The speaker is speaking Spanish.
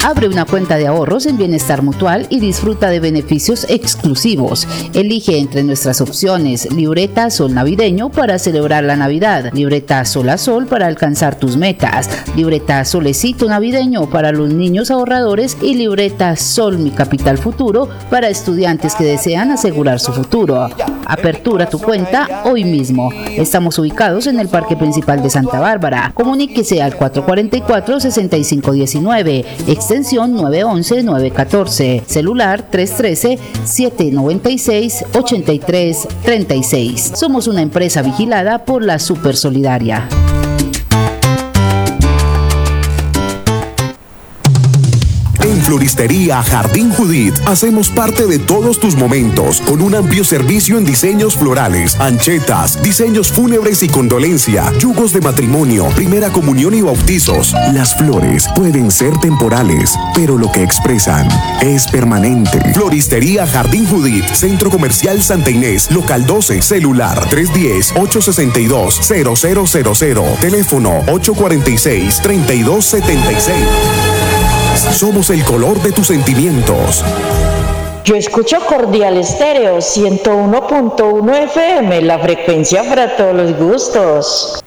Abre una cuenta de ahorros en Bienestar Mutual y disfruta de beneficios exclusivos. Elige entre nuestras opciones: libreta Sol Navideño para celebrar la Navidad, libreta Sol a Sol para alcanzar tus metas, libreta Solecito Navideño para los niños ahorradores y libreta Sol Mi Capital Futuro para estudiantes que desean asegurar su futuro. Apertura tu cuenta hoy mismo. Estamos ubicados en el Parque Principal de Santa Bárbara. Comuníquese al 444-6519, extensión 911-914, celular 313-796-8336. Somos una empresa vigilada por la Supersolidaria. En Floristería Jardín Judith hacemos parte de todos tus momentos con un amplio servicio en diseños florales, anchetas, diseños fúnebres y condolencia, yugos de matrimonio, primera comunión y bautizos. Las flores pueden ser temporales, pero lo que expresan es permanente. Floristería Jardín Judith, Centro Comercial Santa Inés, local 12, celular 310-862-0000, teléfono 846-3276. Somos el color de tus sentimientos. Yo escucho Cordial Estéreo 101.1 FM, la frecuencia para todos los gustos.